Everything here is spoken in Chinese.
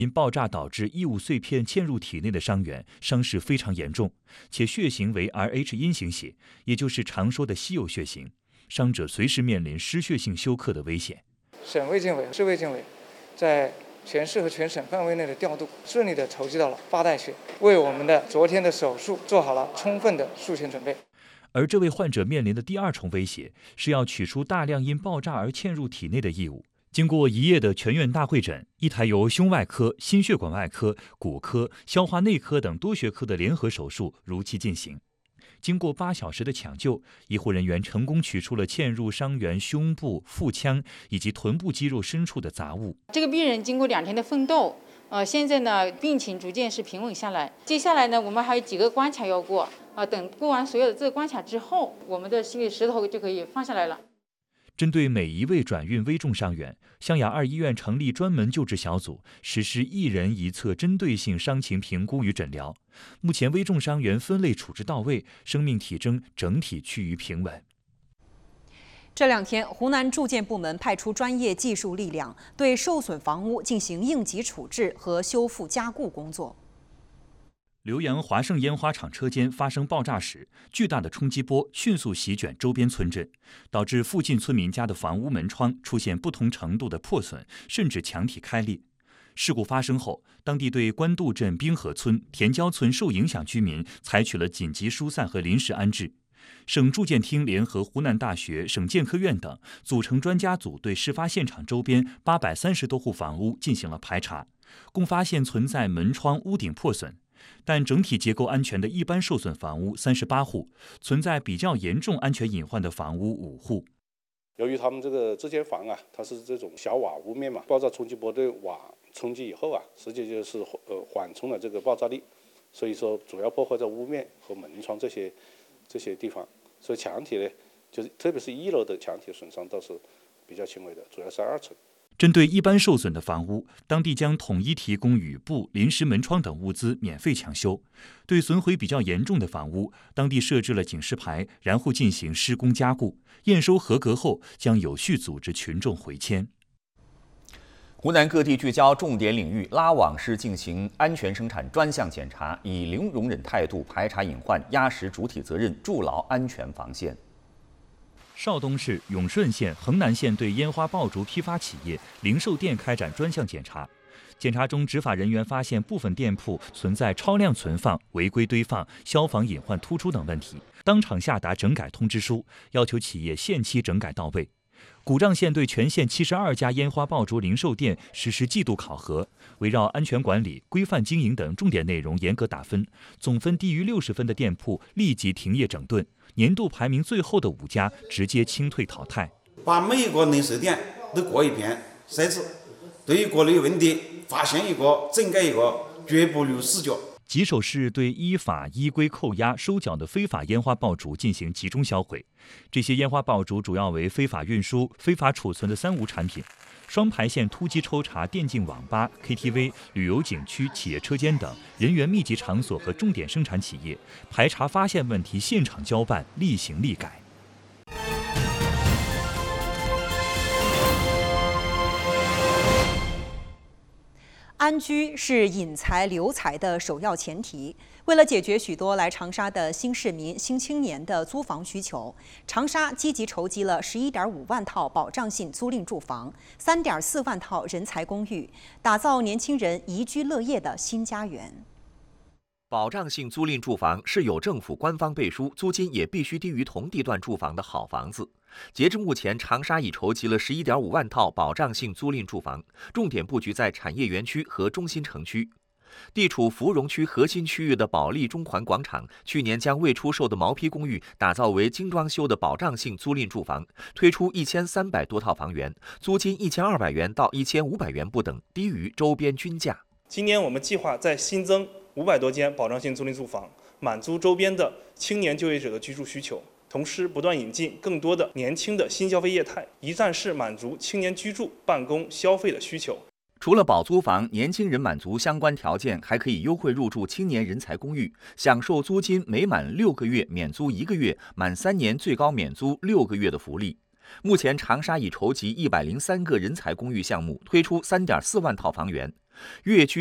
因爆炸导致异物碎片嵌入体内的伤员，伤势非常严重，且血型为 Rh 阴型血，也就是常说的稀有血型，伤者随时面临失血性休克的危险。 省卫健委、市卫健委在全市和全省范围内的调度，顺利地筹集到了8袋血，为我们的昨天的手术做好了充分的术前准备。 而这位患者面临的第二重威胁是要取出大量因爆炸而嵌入体内的异物。经过1夜的全院大会诊，一台由胸外科、心血管外科、骨科、消化内科等多学科的联合手术如期进行。经过8小时的抢救，医护人员成功取出了嵌入伤员胸部、腹腔以及臀部肌肉深处的杂物。 这个病人经过2天的奋斗，现在呢病情逐渐是平稳下来。接下来呢，我们还有几个关卡要过，等过完所有的这个关卡之后，我们的心理石头就可以放下来了。 针对每一位转运危重伤员，湘雅2医院成立专门救治小组，实施1人1侧针对性伤情评估与诊疗。目前危重伤员分类处置到位，生命体征整体趋于平稳。 这2天，湖南住建部门派出专业技术力量，对受损房屋进行应急处置和修复加固工作。 浏阳华盛烟花厂车间发生爆炸时，巨大的冲击波迅速席卷周边村镇，导致附近村民家的房屋门窗出现不同程度的破损，甚至墙体开裂。事故发生后，当地对官渡镇滨河村、田郊村受影响居民采取了紧急疏散和临时安置。省住建厅联合湖南大学、省建科院等组成专家组，对事发现场周边830多户房屋进行了排查，共发现存在门窗、屋顶破损。但整体结构安全的一般受损房屋38户，存在比较严重安全隐患的房屋5户。 由于他们这间房它是这种小瓦屋面嘛，爆炸冲击波对瓦冲击以后实际就是缓冲了这个爆炸力，所以说主要破坏在屋面和门窗这些地方。所以墙体呢，就是特别是1楼的墙体损伤倒是比较轻微的，主要是2层。 针对一般受损的房屋，当地将统一提供雨布、临时门窗等物资，免费抢修。对损毁比较严重的房屋，当地设置了警示牌，然后进行施工加固。验收合格后，将有序组织群众回迁。 湖南各地聚焦重点领域，拉网式进行安全生产专项检查，以零容忍态度排查隐患，压实主体责任，筑牢安全防线。 邵东市、永顺县、衡南县对烟花爆竹批发企业、零售店开展专项检查。检查中，执法人员发现部分店铺存在超量存放、违规堆放、消防隐患突出等问题，当场下达整改通知书，要求企业限期整改到位。古丈县对全县72家烟花爆竹零售店实施季度考核，围绕安全管理、规范经营等重点内容严格打分，总分低于60分的店铺立即停业整顿，年度排名最后的5家直接清退淘汰。 把每一个零售店都过一遍筛子，对于过了有问题，发现一个整改一个，绝不留死角。 吉首市对依法依规扣押收缴的非法烟花爆竹进行集中销毁。这些烟花爆竹主要为非法运输、非法储存的3无产品。双牌县突击抽查电竞网吧、KTV、旅游景区、企业车间等人员密集场所和重点生产企业，排查发现问题现场交办，立行立改。 安居是引才留才的首要前提。为了解决许多来长沙的新市民、新青年的租房需求，长沙积极筹集了11.5万套保障性租赁住房、3.4万套人才公寓，打造年轻人宜居乐业的新家园。 保障性租赁住房是有政府官方背书，租金也必须低于同地段住房的好房子。截至目前，长沙已筹集了11.5万套保障性租赁住房，重点布局在产业园区和中心城区。地处芙蓉区核心区域的保利中环广场，去年将未出售的毛坯公寓打造为精装修的保障性租赁住房，推出1300多套房源，租金1200元到1500元不等，低于周边均价。 今年我们计划再新增500多间保障性租赁住房，满足周边的青年就业者的居住需求。同时不断引进更多的年轻的新消费业态，一站式满足青年居住、办公、消费的需求。 除了保租房，年轻人满足相关条件，还可以优惠入住青年人才公寓，享受租金每满6个月免租1个月，满3年最高免租6个月的福利。 目前，长沙已筹集103个人才公寓项目，推出3.4万套房源。粤区